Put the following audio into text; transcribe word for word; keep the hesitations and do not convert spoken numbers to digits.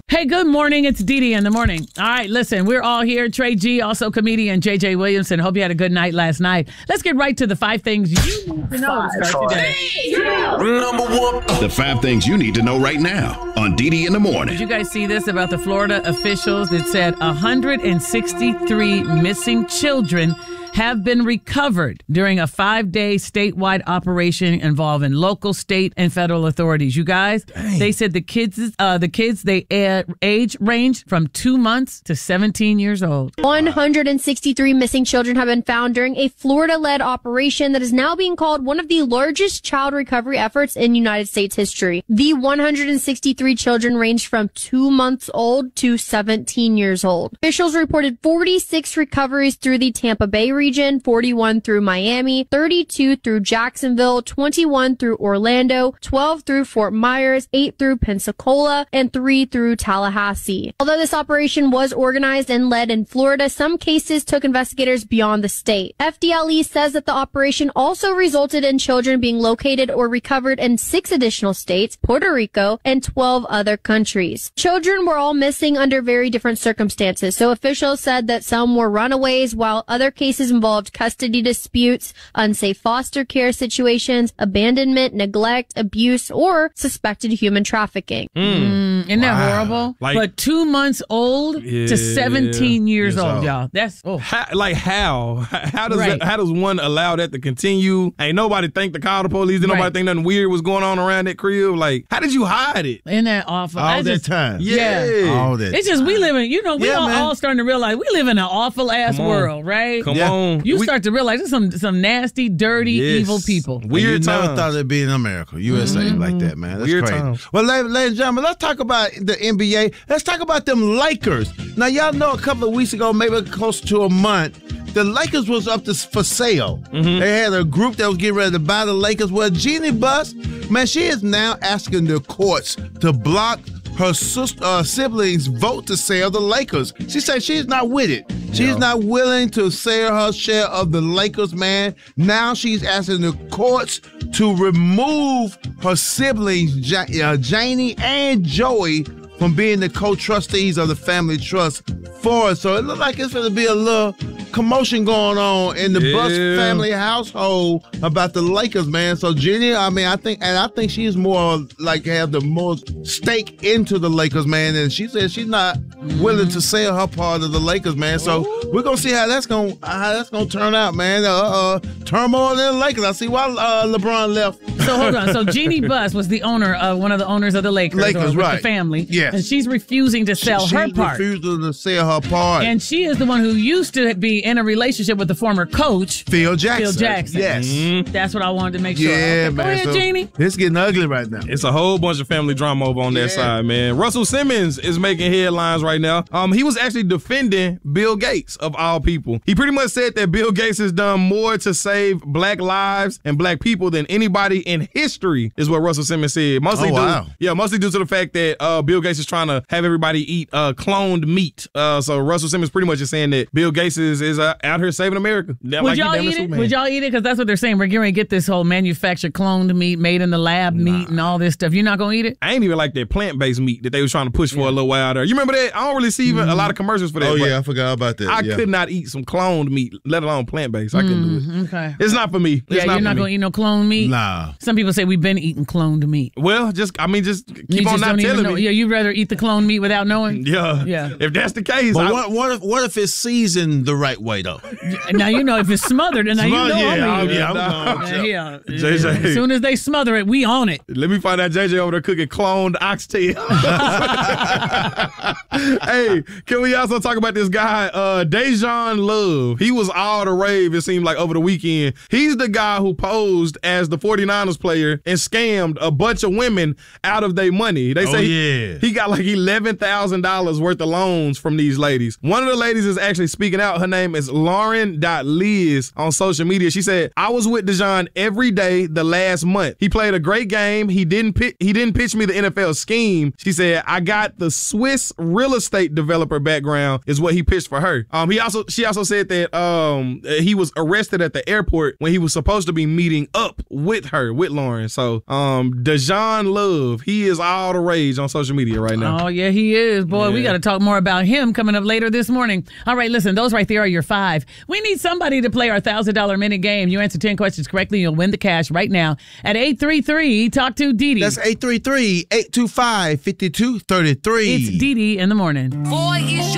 Hey, good morning. It's Dee Dee in the morning. All right, listen, we're all here. Trey G, also comedian J J Williamson. Hope you had a good night last night. Let's get right to the five things you need to know to start today. Number one. The five things you need to know right now on Dee Dee in the morning. Did you guys see this about the Florida officials that said one hundred sixty-three missing children have been recovered during a five-day statewide operation involving local, state, and federal authorities. You guys, Dang. They said the kids, uh, the kids, they uh, age ranged from two months to seventeen years old. one hundred sixty-three missing children have been found during a Florida-led operation that is now being called one of the largest child recovery efforts in United States history. The one hundred sixty-three children ranged from two months old to seventeen years old. Officials reported forty-six recoveries through the Tampa Bay region, forty-one through Miami, thirty-two through Jacksonville, twenty-one through Orlando, twelve through Fort Myers, eight through Pensacola, and three through Tallahassee. Although this operation was organized and led in Florida, some cases took investigators beyond the state. F D L E says that the operation also resulted in children being located or recovered in six additional states, Puerto Rico, and twelve other countries. Children were all missing under very different circumstances, so officials said that some were runaways, while other cases involved custody disputes, unsafe foster care situations, abandonment, neglect, abuse, or suspected human trafficking. Mm. Mm, isn't that wow. horrible? Like, but two months old yeah, to seventeen years old, old, y'all. That's oh. how, like how? How does right. that, how does one allow that to continue? Ain't nobody think to call the police. Didn't right. nobody think nothing weird was going on around that crib? Like, how did you hide it? Isn't that awful? All I that just, time. Yeah. yeah. All that It's just, time. we live in, you know, we yeah, all, man. all starting to realize we live in an awful ass world, right? Come yeah. on. You we, start to realize there's some, some nasty, dirty, yes. evil people. Weird you times. never thought it'd be in America, U S A, mm-hmm. like that, man. That's Weird crazy. times. Well, ladies, ladies and gentlemen, let's talk about the N B A. Let's talk about them Lakers. Now, y'all know a couple of weeks ago, maybe close to a month, the Lakers was up to for sale. Mm-hmm. They had a group that was getting ready to buy the Lakers. Well, Jeannie Buss, man, she is now asking the courts to block her sister, uh, siblings' vote to sell the Lakers. She said she's not with it. She's yeah. not willing to sell her share of the Lakers, man. Now she's asking the courts to remove her siblings, ja- uh, Janie and Joey, from being the co-trustees of the family trust for us. So it looks like it's going to be a little commotion going on in the yeah. Buss family household about the Lakers, man. So Jenny, I mean, I think, and I think she's more like have the most stake into the Lakers, man. And she said she's not mm-hmm. willing to sell her part of the Lakers, man. So Ooh. we're gonna see how that's gonna how that's gonna turn out, man. Uh, uh turmoil in the Lakers. I see why uh, LeBron left. So hold on. So Jeannie Buss was the owner of one of the owners of the Lakers, Lakers, or right? The family, yes. And she's refusing to sell she, her she's part. Refusing to sell her part. And she is the one who used to be in a relationship with the former coach, Phil Jackson. Phil Jackson. Yes. Mm-hmm. That's what I wanted to make sure. Yeah, okay, man. Go ahead, so Jeannie. It's getting ugly right now. It's a whole bunch of family drama over on that yeah. side, man. Russell Simmons is making headlines right now. Um, he was actually defending Bill Gates, of all people. He pretty much said that Bill Gates has done more to save black lives and black people than anybody in history, is what Russell Simmons said. Mostly oh, due, wow. Yeah, mostly due to the fact that uh, Bill Gates is trying to have everybody eat uh, cloned meat. Uh, so Russell Simmons pretty much is saying that Bill Gates is, is uh, out here saving America. Would like y'all eat it? Would y'all eat it? Because that's what they're saying. We're getting ready to get this whole manufactured cloned meat, made in the lab nah. meat, and all this stuff. You're not gonna eat it? I ain't even like that plant-based meat that they was trying to push for yeah. a little while there. You remember that? I don't really see even mm-hmm. a lot of commercials for that. Oh yeah, I forgot about that. I yeah. could not eat some cloned meat, let alone plant-based. I couldn't mm, do it. Okay, it's not for me. It's yeah, not you're not me. gonna eat no cloned meat. Nah. Some people say we've been eating cloned meat. Well, just I mean, just keep you on just not telling me. Yeah, you'd rather eat the cloned meat without knowing. Yeah, yeah. If that's the case, but I, what, what if what if it's seasoned the right way though? Now you know if it's smothered, then now you know yeah, I'm eating yeah, it. I'm yeah, yeah. J J. As soon as they smother it, we own it. Let me find out J J over there cooking cloned oxtail. Hey, can we also talk about this guy, uh, Dejan Love? He was all the rave, it seemed like, over the weekend. He's the guy who posed as the forty-niners player and scammed a bunch of women out of their money. They say oh, yeah. he, he got like eleven thousand dollars worth of loans from these ladies. One of the ladies is actually speaking out. Her name is Lauren.Liz on social media. She said, I was with Dejan every day the last month. He played a great game. He didn't pitch, he didn't pitch me the N F L scheme. She said, I got the Swiss real estate developer background is what he pitched for her. Um, he also She also said that um he was arrested at the airport when he was supposed to be meeting up with her, with Lauren. So, um, Dejon Love, he is all the rage on social media right now. Oh, yeah, he is. Boy, Yeah. we got to talk more about him coming up later this morning. All right, listen, those right there are your five. We need somebody to play our one thousand dollars minute game. You answer ten questions correctly, you'll win the cash right now at eight three three, talk to Didi. That's eight three three, eight two five, five two three three. It's Didi in the morning. Boy, is you